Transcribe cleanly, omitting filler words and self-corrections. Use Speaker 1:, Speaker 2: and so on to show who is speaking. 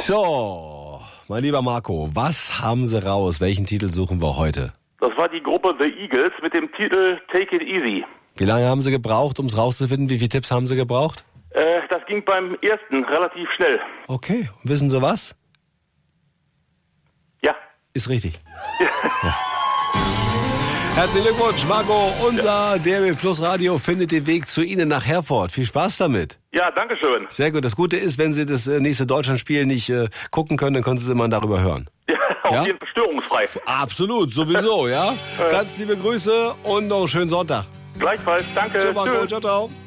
Speaker 1: So, mein lieber Marco, was haben Sie raus? Welchen Titel suchen wir heute?
Speaker 2: Das war die Gruppe The Eagles mit dem Titel Take It Easy.
Speaker 1: Wie lange haben Sie gebraucht, um es rauszufinden? Wie viele Tipps haben Sie gebraucht?
Speaker 2: Das ging beim ersten relativ schnell.
Speaker 1: Okay, und wissen Sie was?
Speaker 2: Ja.
Speaker 1: Ist richtig. Ja. Herzlichen Glückwunsch, Marco. Unser DRB Plus Radio findet den Weg zu Ihnen nach Herford. Viel Spaß damit.
Speaker 2: Ja, danke schön.
Speaker 1: Sehr gut. Das Gute ist, wenn Sie das nächste Deutschlandspiel nicht gucken können, dann können Sie es immer darüber hören.
Speaker 2: Ja, auf
Speaker 1: Ja?
Speaker 2: jeden Fall störungsfrei.
Speaker 1: Absolut, sowieso, ja. Ganz liebe Grüße und noch einen schönen Sonntag.
Speaker 2: Gleichfalls, danke.
Speaker 1: Ciao, Marco.
Speaker 2: Tschüss.
Speaker 1: Ciao, ciao.